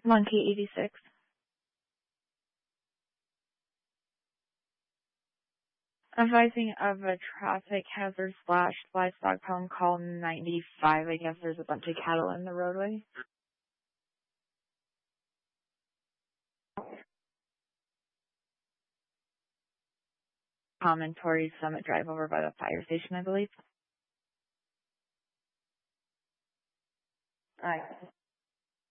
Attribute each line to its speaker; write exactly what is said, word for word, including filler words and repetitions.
Speaker 1: Monkey eighty-six. Advising of a traffic hazard slash livestock problem, call ninety-five. I guess there's a bunch of cattle in the roadway. Common Torrey Summit Drive over by the fire station, I believe. Alright.